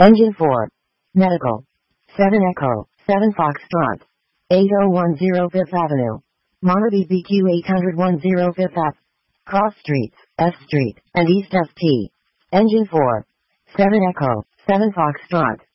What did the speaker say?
Engine 4. Medical. 7 Echo, 7 Foxtrot. 8010 Fifth Avenue. Monterey BQ 810 Fifth Ave. Cross Streets, F Street, and East FT. Engine 4. 7 Echo, 7 Foxtrot.